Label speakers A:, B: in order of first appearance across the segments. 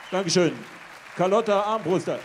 A: Dankeschön. Carlotta Armbruster.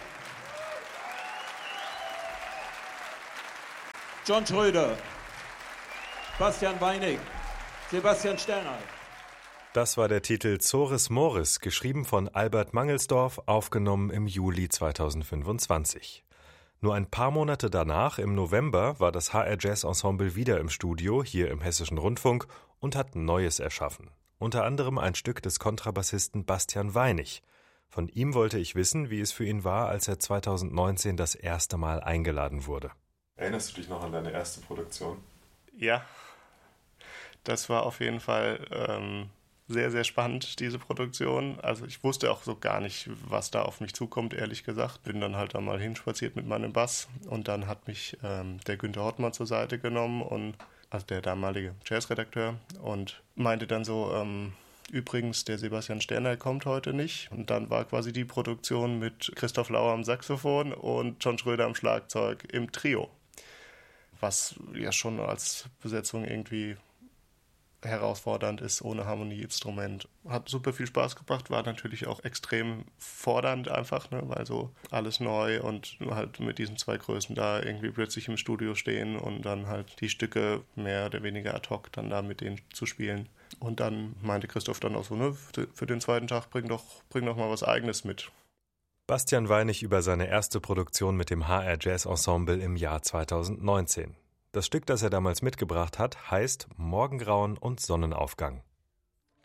A: John Schröder. Bastian Weinig. Sebastian Sterner.
B: Das war der Titel Zores Mores, geschrieben von Albert Mangelsdorf, aufgenommen im Juli 2025. Nur ein paar Monate danach, im November, war das HR Jazz Ensemble wieder im Studio, hier im Hessischen Rundfunk, und hat Neues erschaffen. Unter anderem ein Stück des Kontrabassisten Bastian Weinig. Von ihm wollte ich wissen, wie es für ihn war, als er 2019 das erste Mal eingeladen wurde.
C: Erinnerst du dich noch an deine erste Produktion?
D: Ja, das war auf jeden Fall sehr, sehr spannend, diese Produktion. Also ich wusste auch so gar nicht, was da auf mich zukommt, ehrlich gesagt. Bin dann halt da mal hinspaziert mit meinem Bass und dann hat mich der Günther Hottmann zur Seite genommen, und also der damalige Jazzredakteur, und meinte dann so, übrigens, der Sebastian Sterner kommt heute nicht. Und dann war quasi die Produktion mit Christoph Lauer am Saxophon und John Schröder am Schlagzeug im Trio. Was ja schon als Besetzung irgendwie herausfordernd ist, ohne Harmonieinstrument. Hat super viel Spaß gebracht, war natürlich auch extrem fordernd einfach, ne, weil so alles neu und halt mit diesen zwei Größen da irgendwie plötzlich im Studio stehen und dann halt die Stücke mehr oder weniger ad hoc dann da mit denen zu spielen. Und dann meinte Christoph dann auch so, ne, für den zweiten Tag bring doch mal was Eigenes mit.
B: Bastian Weinig über seine erste Produktion mit dem HR Jazz Ensemble im Jahr 2019. Das Stück, das er damals mitgebracht hat, heißt Morgengrauen und Sonnenaufgang.